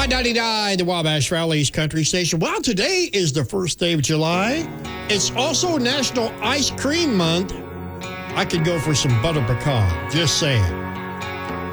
I-99, the Wabash Valley's country station. Well, today is the first day of July. It's also National Ice Cream Month. I could go for some butter pecan, just saying.